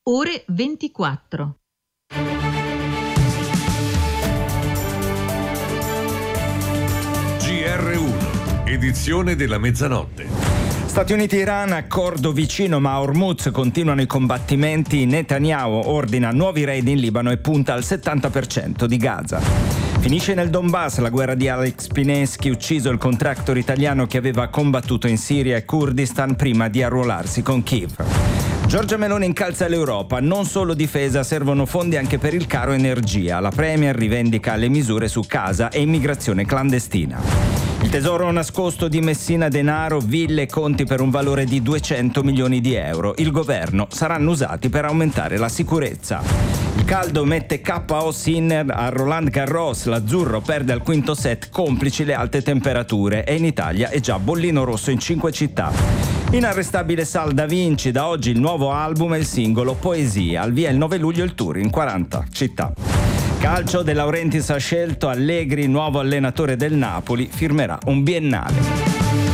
ore 24. GR1, edizione della mezzanotte. Stati Uniti-Iran, accordo vicino ma a Hormuz continuano i combattimenti. Netanyahu ordina nuovi raid in Libano e punta al 70% di Gaza. Finisce nel Donbass la guerra di Alex Pineschi, ucciso il contractor italiano che aveva combattuto in Siria e Kurdistan prima di arruolarsi con Kiev. Giorgia Meloni incalza l'Europa, non solo difesa, servono fondi anche per il caro energia. La Premier rivendica le misure su casa e immigrazione clandestina. Il tesoro nascosto di Messina Denaro, ville e conti per un valore di 200 milioni di euro. Il governo saranno usati per aumentare la sicurezza. Il caldo mette KO Sinner a Roland Garros, l'azzurro perde al quinto set complici le alte temperature e in Italia è già bollino rosso in 5 città. Inarrestabile Sal Da Vinci, da oggi il nuovo album e il singolo Poesia, al via il 9 luglio il tour in 40 città. Calcio, De Laurentiis ha scelto Allegri, nuovo allenatore del Napoli, firmerà un biennale.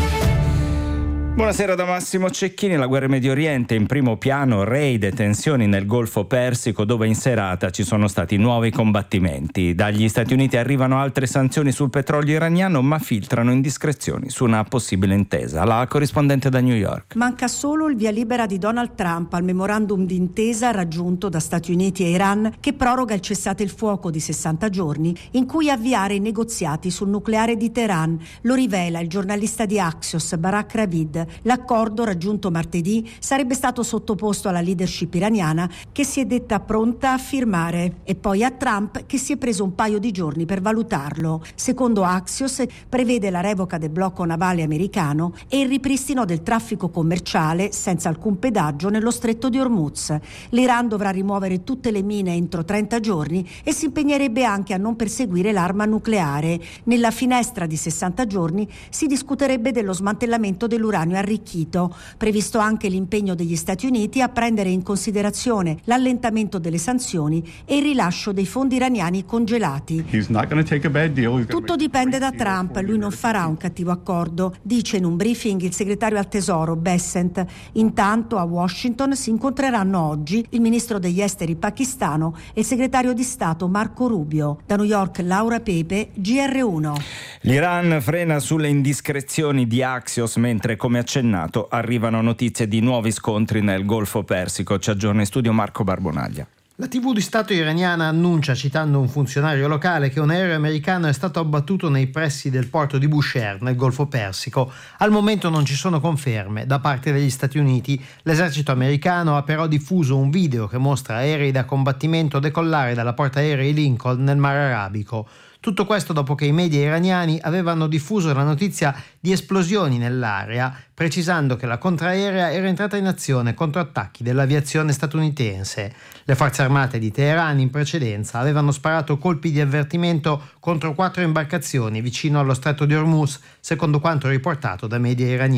Buonasera da Massimo Cecchini. La guerra in Medio Oriente, in primo piano raid e tensioni nel Golfo Persico, dove in serata ci sono stati nuovi combattimenti. Dagli Stati Uniti arrivano altre sanzioni sul petrolio iraniano, ma filtrano indiscrezioni su una possibile intesa. La corrispondente da New York. Manca solo il via libera di Donald Trump al memorandum d'intesa raggiunto da Stati Uniti e Iran, che proroga il cessate il fuoco di 60 giorni in cui avviare i negoziati sul nucleare di Teheran. Lo rivela il giornalista di Axios Barak Ravid. L'accordo raggiunto martedì sarebbe stato sottoposto alla leadership iraniana, che si è detta pronta a firmare, e poi a Trump, che si è preso un paio di giorni per valutarlo. Secondo Axios prevede la revoca del blocco navale americano e il ripristino del traffico commerciale senza alcun pedaggio nello stretto di Hormuz. L'Iran dovrà rimuovere tutte le mine entro 30 giorni e si impegnerebbe anche a non perseguire l'arma nucleare. Nella finestra di 60 giorni si discuterebbe dello smantellamento dell'uranio arricchito. Previsto anche l'impegno degli Stati Uniti a prendere in considerazione l'allentamento delle sanzioni e il rilascio dei fondi iraniani congelati. Tutto dipende da Trump, lui non farà un cattivo accordo, dice in un briefing il segretario al Tesoro Bessent. Intanto a Washington si incontreranno oggi il ministro degli esteri pakistano e il segretario di Stato Marco Rubio. Da New York Laura Pepe, GR1. L'Iran frena sulle indiscrezioni di Axios, mentre, come accennato, arrivano notizie di nuovi scontri nel Golfo Persico. Ci aggiorna in studio Marco Barbonaglia. La TV di Stato iraniana annuncia, citando un funzionario locale, che un aereo americano è stato abbattuto nei pressi del porto di Bushehr, nel Golfo Persico. Al momento non ci sono conferme da parte degli Stati Uniti. L'esercito americano ha però diffuso un video che mostra aerei da combattimento decollare dalla portaerei Lincoln nel Mar Arabico. Tutto questo dopo che i media iraniani avevano diffuso la notizia di esplosioni nell'area, precisando che la contraerea era entrata in azione contro attacchi dell'aviazione statunitense. Le forze armate di Teheran in precedenza avevano sparato colpi di avvertimento contro 4 imbarcazioni vicino allo stretto di Hormuz, secondo quanto riportato da media iraniani.